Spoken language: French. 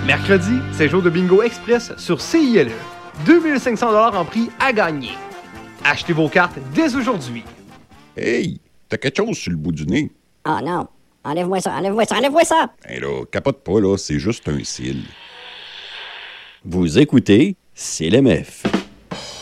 Mercredi, c'est jour de bingo express sur CILE. 2500 $ en prix à gagner. Achetez vos cartes dès aujourd'hui. Hey, t'as quelque chose sur le bout du nez. Oh non, enlève-moi ça, enlève-moi ça, enlève-moi ça! Hey là, capote pas, là, c'est juste un cil. Vous écoutez CILMF.